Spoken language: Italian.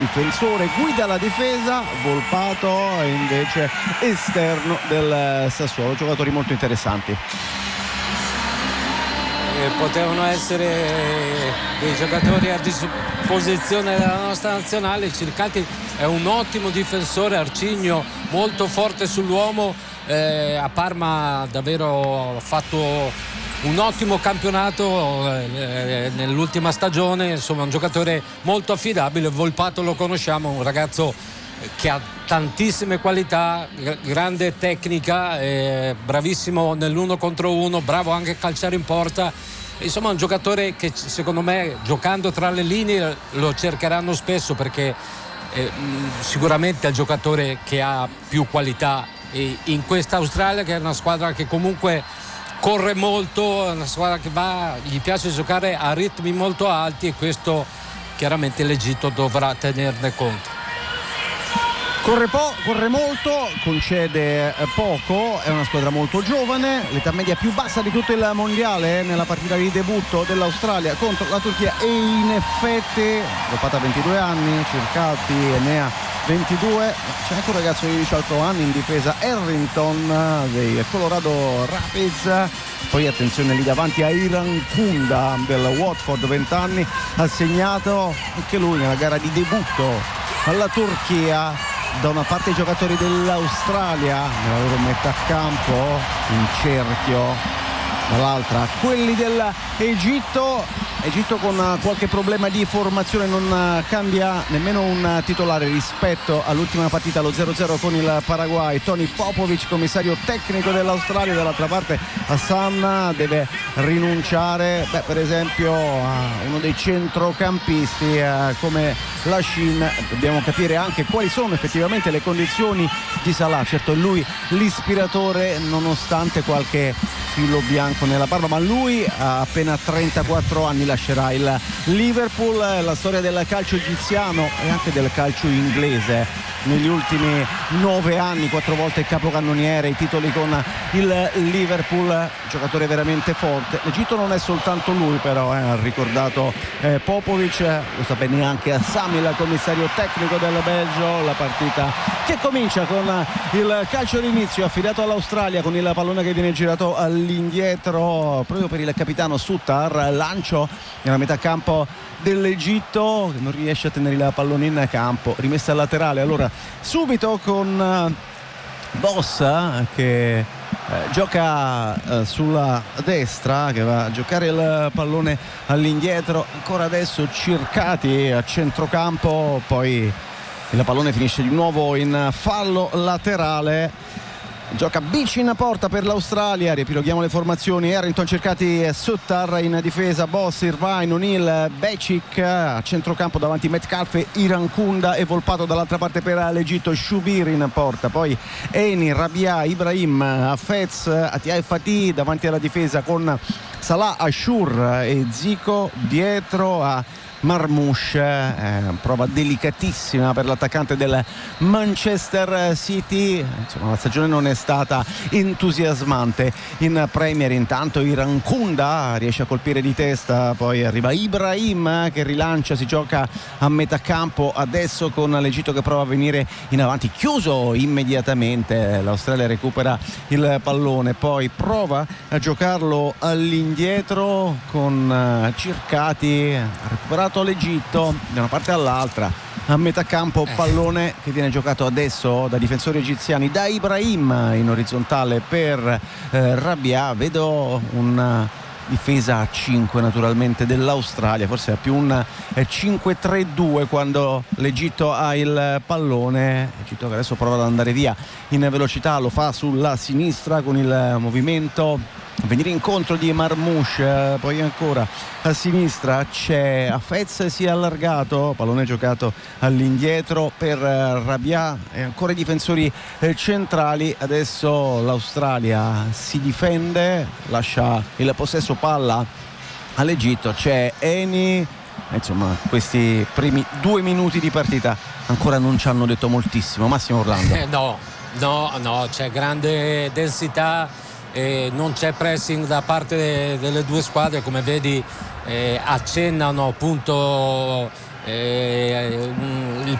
difensore, guida la difesa, Volpato invece esterno del Sassuolo. Giocatori molto interessanti. Potevano essere dei giocatori a disposizione della nostra nazionale. Circati è un ottimo difensore, Arcigno molto forte sull'uomo, a Parma davvero ha fatto un ottimo campionato nell'ultima stagione, insomma un giocatore molto affidabile. Volpato lo conosciamo, un ragazzo che ha tantissime qualità, grande tecnica, bravissimo nell'uno contro uno, bravo anche a calciare in porta. Insomma un giocatore che secondo me giocando tra le linee lo cercheranno spesso, perché sicuramente è il giocatore che ha più qualità in questa Australia, che è una squadra che comunque corre molto, è una squadra che gli piace giocare a ritmi molto alti, e questo chiaramente l'Egitto dovrà tenerne conto. Corre molto, concede poco, è una squadra molto giovane, l'età media più bassa di tutto il mondiale nella partita di debutto dell'Australia contro la Turchia, e in effetti Volpato ha 22 anni, Circati ne ha 22, c'è anche un ragazzo di 18 anni in difesa, Harrington dei Colorado Rapids. Poi attenzione lì davanti a Irankunda del Watford, 20 anni, ha segnato anche lui nella gara di debutto alla Turchia. Da una parte i giocatori dell'Australia nella loro metà campo in cerchio, dall'altra quelli dell'Egitto con qualche problema di formazione, non cambia nemmeno un titolare rispetto all'ultima partita, lo 0-0 con il Paraguay. Tony Popovic, commissario tecnico dell'Australia. Dall'altra parte Hassan deve rinunciare per esempio a uno dei centrocampisti come Lashin. Dobbiamo capire anche quali sono effettivamente le condizioni di Salah. Certo è lui l'ispiratore nonostante qualche filo bianco nella barba, ma lui ha appena 34 anni, lascerà il Liverpool. La storia del calcio egiziano e anche del calcio inglese negli ultimi 9 anni, 4 volte capocannoniere, i titoli con il Liverpool, giocatore veramente forte. L'Egitto non è soltanto lui però, ha ricordato Popovic, lo sa bene anche Assami, il commissario tecnico del Belgio. La partita che comincia con il calcio d'inizio affidato all'Australia, con il pallone che viene girato all'indietro proprio per il capitano Suttar, lancio nella metà campo dell'Egitto che non riesce a tenere il pallone in campo, rimessa laterale allora subito con Bossa che gioca sulla destra, che va a giocare il pallone all'indietro. Ancora adesso Circati a centrocampo, poi il pallone finisce di nuovo in fallo laterale. Gioca Beach in porta per l'Australia, riepiloghiamo le formazioni: Harrington, Circati, Suttar in difesa, Boss, Irvine, O'Neill, Becic a centrocampo, davanti Metcalfe, Irankunda e Volpato. Dall'altra parte per l'Egitto Shubir in porta, poi Eni, Rabia, Ibrahim, Hafez, Atiai e Fatih davanti alla difesa con Salah, Ashur e Zico dietro a Marmoush. Prova delicatissima per l'attaccante del Manchester City. Insomma, la stagione non è stata entusiasmante in Premier. Intanto Irankunda riesce a colpire di testa, poi arriva Ibrahim che rilancia, si gioca a metà campo adesso con l'Egitto che prova a venire in avanti, chiuso immediatamente. L'Australia recupera il pallone, poi prova a giocarlo all'indietro con Circati, ha recuperato l'Egitto da una parte all'altra a metà campo, pallone che viene giocato adesso da difensori egiziani, da Ibrahim in orizzontale per Rabia. Vedo una difesa a 5 naturalmente dell'Australia, forse è più un 5-3-2 quando l'Egitto ha il pallone. L'Egitto che adesso prova ad andare via in velocità, lo fa sulla sinistra con il movimento venire incontro di Marmoush, poi ancora a sinistra c'è Hafez, si è allargato, pallone giocato all'indietro per Rabia e ancora i difensori centrali. Adesso l'Australia si difende, lascia il possesso palla all'Egitto, c'è Eni. Insomma, questi primi 2 minuti di partita ancora non ci hanno detto moltissimo. Massimo Orlando. No, c'è grande densità. Non c'è pressing da parte delle due squadre, come vedi accennano appunto